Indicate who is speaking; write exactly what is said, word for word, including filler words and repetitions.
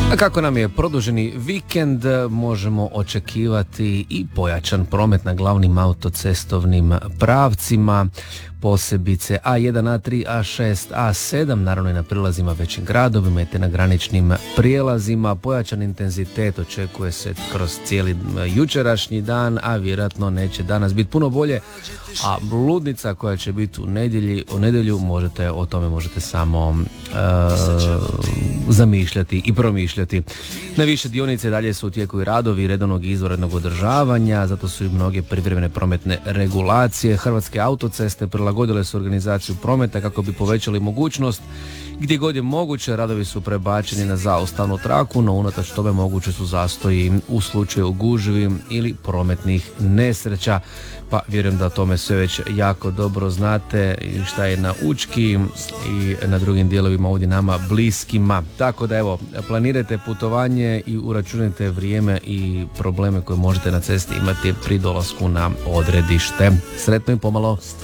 Speaker 1: A kako nam je produženi vikend, možemo očekivati i pojačan promet na glavnim autocestovnim pravcima, posebice A jedan, A tri, A šest, A sedam, naravno i na prilazima većim gradovima, te na graničnim prijelazima. Pojačan intenzitet očekuje se kroz cijeli jučerašnji dan, a vjerojatno neće danas biti puno bolje. A bludnica koja će biti u nedjelji, u nedjelju, možete, o tome možete samo uh, zamišljati i promišljati. Na više dionice dalje su u tijeku i radovi redovnog i izvanrednog održavanja, zato su i mnoge privremene prometne regulacije. Hrvatske autoceste prilagodile su organizaciju prometa kako bi povećali mogućnost. Gdje god je moguće, radovi su prebačeni na zaustavnu traku, no unatoč tome moguće su zastoji u slučaju gužvi ili prometnih nesreća. Pa vjerujem da o tome sve već jako dobro znate i šta je na Učki i na drugim dijelovima ovdje nama bliskima. Tako da evo, planirajte putovanje i uračunajte vrijeme i probleme koje možete na cesti imati pri dolasku na odredište. Sretno i pomalo.